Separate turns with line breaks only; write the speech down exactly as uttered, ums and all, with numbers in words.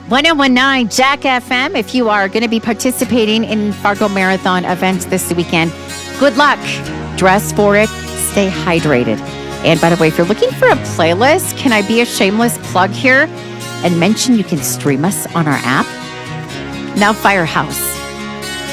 ten nineteen Jack F M. If you are going to be participating in Fargo Marathon events this weekend, good luck. Dress for it. Stay hydrated. And by the way, if you're looking for a playlist, can I be a shameless plug here and mention you can stream us on our app? Now Firehouse.